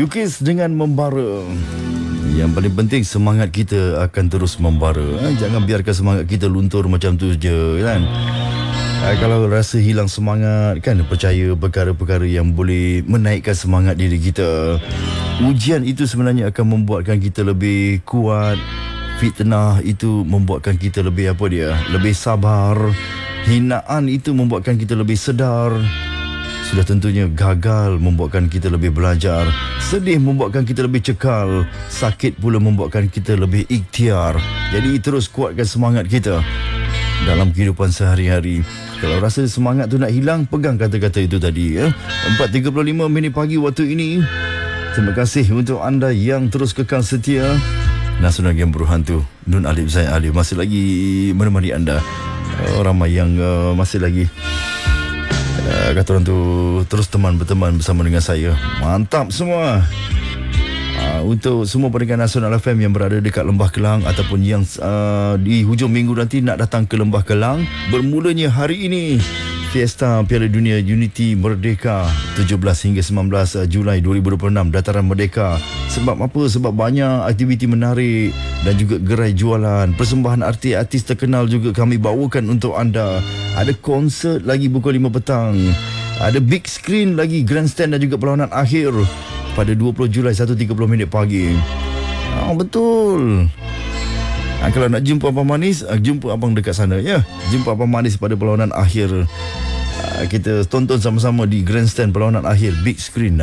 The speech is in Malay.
Melukis dengan membara. Yang paling penting semangat kita akan terus membara. Jangan biarkan semangat kita luntur macam tu je kan. Kalau rasa hilang semangat kan, percaya perkara-perkara yang boleh menaikkan semangat diri kita. Ujian itu sebenarnya akan membuatkan kita lebih kuat. Fitnah itu membuatkan kita lebih lebih sabar. Hinaan itu membuatkan kita lebih sedar. Sudah tentunya gagal membuatkan kita lebih belajar. Sedih membuatkan kita lebih cekal. Sakit pula membuatkan kita lebih ikhtiar. Jadi terus kuatkan semangat kita dalam kehidupan sehari-hari. Kalau rasa semangat tu nak hilang, pegang kata-kata itu tadi 4.35 minit pagi waktu ini. Terima kasih untuk anda yang terus kekal setia. Nasional Game Berhantu Nun Alif Zain Alif masih lagi menemani anda. Ramai yang masih lagi kata orang tu terus berteman bersama dengan saya. Mantap semua. Untuk semua pendengar Nasional FM yang berada dekat Lembah Kelang ataupun yang di hujung minggu nanti nak datang ke Lembah Kelang, bermulanya hari ini Fiesta Piala Dunia Unity Merdeka 17 hingga 19 Julai 2026 Dataran Merdeka. Sebab apa? Sebab banyak aktiviti menarik dan juga gerai jualan. Persembahan artis-artis terkenal juga kami bawakan untuk anda. Ada konsert lagi pukul 5 petang. Ada big screen lagi, grandstand dan juga perlawanan akhir pada 20 Julai 1.30 minit pagi. Betul. Kalau nak jumpa Abang Manis, jumpa abang dekat sana ya. Jumpa Abang Manis pada perlawanan akhir. Kita tonton sama-sama di grandstand perlawanan akhir big screen.